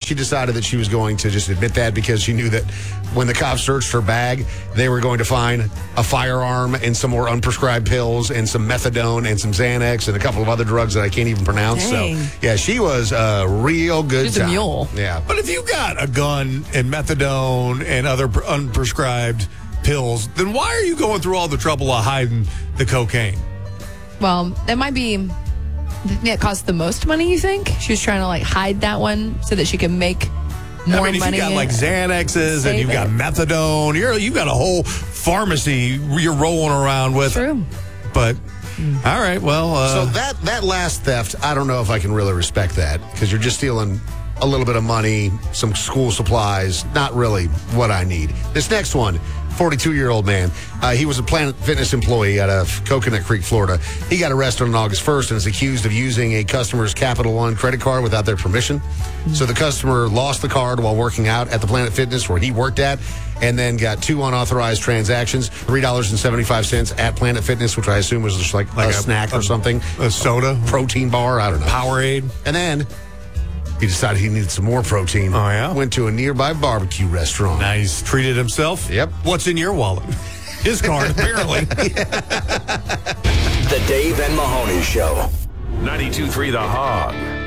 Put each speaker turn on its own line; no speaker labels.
she decided that she was going to just admit that because she knew that when the cops searched her bag, they were going to find a firearm and some more unprescribed pills and some methadone and some Xanax and a couple of other drugs that I can't even pronounce.
Dang.
So, yeah, she was a real good
She's a
time.
mule.
Yeah.
But if you got a gun and methadone and other unprescribed pills, then why are you going through all the trouble of hiding the cocaine?
Well, that might be the thing that cost the most money, you think? She was trying to like hide that one so that she could make more
if
money.
you got like Xanaxes and
Save
you've got
it.
methadone, you've got a whole pharmacy you're rolling around with.
True.
But, all right, well.
So that last theft, I don't know if I can really respect that because you're just stealing a little bit of money, some school supplies, not really what I need. This next one, 42-year-old man. He was a Planet Fitness employee out of Coconut Creek, Florida. He got arrested on August 1st and is accused of using a customer's Capital One credit card without their permission. So the customer lost the card while working out at the Planet Fitness where he worked at and then got 2 unauthorized transactions, $3.75 at Planet Fitness, which I assume was just like a snack or something.
A soda?
Protein bar, I don't know.
Powerade?
And then he decided he needed some more protein.
Oh, yeah?
Went to a nearby barbecue restaurant.
Nice. Treated himself?
Yep.
What's in your wallet? His card, apparently.
The Dave and Mahoney Show.
92.3 The Hog.